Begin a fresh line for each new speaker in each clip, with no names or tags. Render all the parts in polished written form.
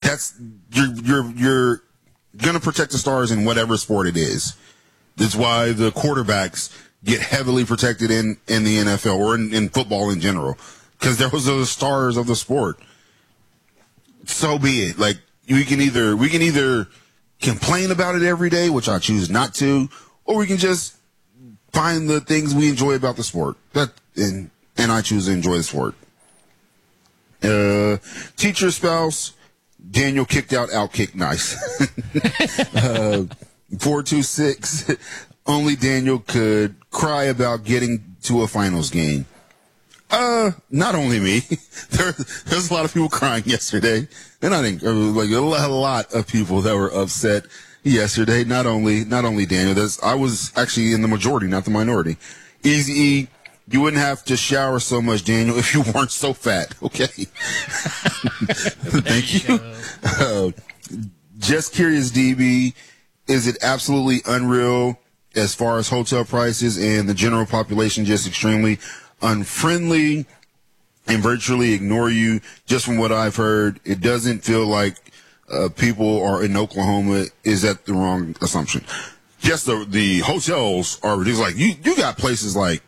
you're gonna protect the stars in whatever sport it is. That's why the quarterbacks get heavily protected in the NFL or in football in general, because those are the stars of the sport. So be it. Like, we can either complain about it every day, which I choose not to, or we can just find the things we enjoy about the sport. And I choose to enjoy the sport. Teacher spouse, Daniel kicked out kicked nice. 426, only Daniel could cry about getting to a finals game. Not only me. There's a lot of people crying yesterday. And I think like a lot of people that were upset yesterday. Not only Daniel. I was actually in the majority, not the minority. Easy E, you wouldn't have to shower so much, Daniel, if you weren't so fat. Okay. Thank you. Just curious, DB, is it absolutely unreal as far as hotel prices and the general population just extremely unfriendly and virtually ignore you? Just from what I've heard, it doesn't feel like people are in Oklahoma. Is that the wrong assumption? Yes, the hotels are ridiculous. Like, you got places like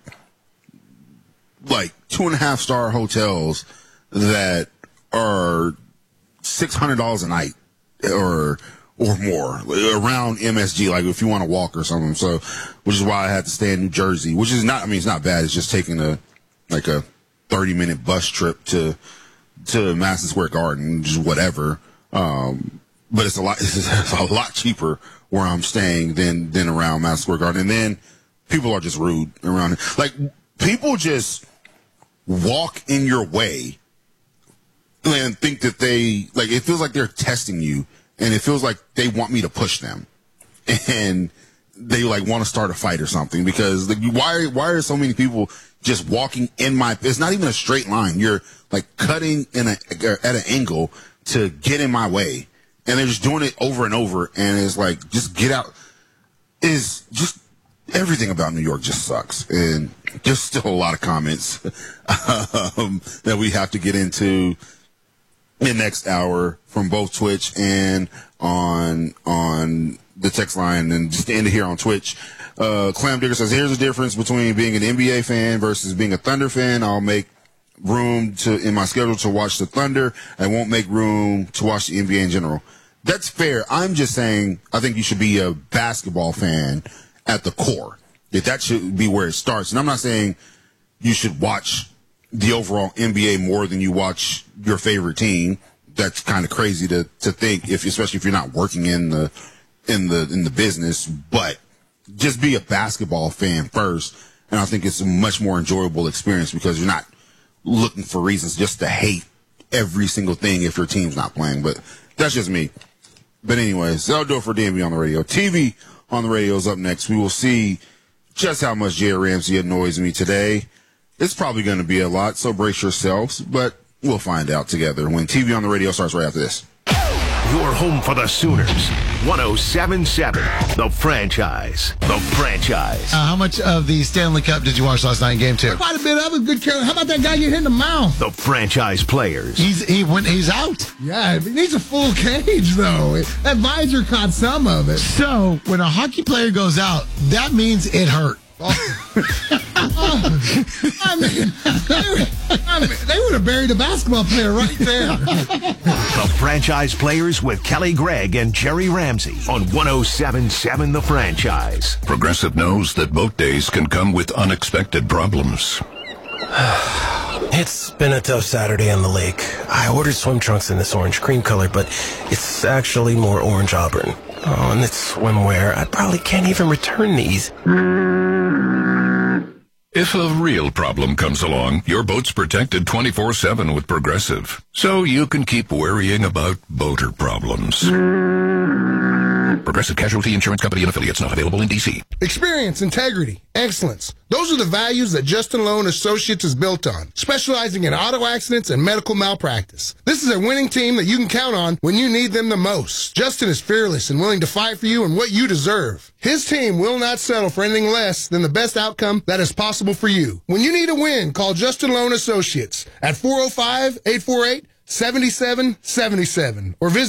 2.5-star hotels that are $600 a night or more around MSG, like if you want to walk or something. So, which is why I had to stay in New Jersey, which is not, it's not bad. It's just taking a 30-minute bus trip to Madison Square Garden, just whatever. But it's a lot cheaper where I'm staying than around Madison Square Garden. And then people are just rude around it. Like, people just walk in your way and think that it feels like they're testing you, and it feels like they want me to push them, and they want to start a fight or something, because why are so many people just walking in it's not even a straight line. You're cutting at an angle to get in my way, and they're just doing it over and over, and it's just get out. Is just everything about New York just sucks, and there's still a lot of comments that we have to get into in the next hour from both Twitch and on the text line, and just to end it here on Twitch. Clam Digger says, here's the difference between being an NBA fan versus being a Thunder fan. I'll make room in my schedule to watch the Thunder. I won't make room to watch the NBA in general. That's fair. I'm just saying I think you should be a basketball fan at the core. That should be where it starts. And I'm not saying you should watch the overall NBA more than you watch your favorite team. That's kind of crazy to think, especially if you're not working in the business. But just be a basketball fan first, and I think it's a much more enjoyable experience, because you're not looking for reasons just to hate every single thing if your team's not playing. But that's just me. But anyways, that'll do it for DMV on the radio. TV on the radio is up next. We will see just how much Jay Ramsey annoys me today. It's probably going to be a lot, so brace yourselves, but we'll find out together when TV on the radio starts right after this.
Your home for the Sooners. 107.7. The Franchise. The Franchise.
How much of the Stanley Cup did you watch last night in Game 2?
Quite a bit of it. Good care. How about that guy getting hit in the mouth?
The Franchise players.
He's out.
Yeah, he needs a full cage, though. That visor caught some of it.
So, when a hockey player goes out, that means it hurt.
They would have buried a basketball player right there.
The Franchise players with Kelly Gregg and Jerry Ramsey on 107.7 The Franchise.
Progressive knows that boat days can come with unexpected problems.
It's been a tough Saturday on the lake. I ordered swim trunks in this orange cream color, but it's actually more orange auburn. Oh, and it's swimwear. I probably can't even return these.
If a real problem comes along, your boat's protected 24/7 with Progressive, so you can keep worrying about boater problems. Progressive Casualty Insurance Company and affiliates, not available in D.C.
Experience, integrity, excellence. Those are the values that Justin Loan Associates is built on, specializing in auto accidents and medical malpractice. This is a winning team that you can count on when you need them the most. Justin is fearless and willing to fight for you and what you deserve. His team will not settle for anything less than the best outcome that is possible for you. When you need a win, call Justin Loan Associates at 405-848-7777 or visit